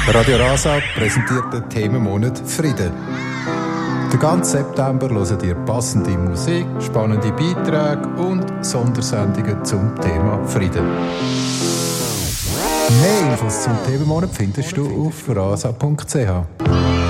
Radio Rasa präsentiert den Themenmonat Frieden. Den ganzen September hören ihr passende Musik, spannende Beiträge und Sondersendungen zum Thema Frieden. Mehr Infos zum Themenmonat findest du auf rasa.ch.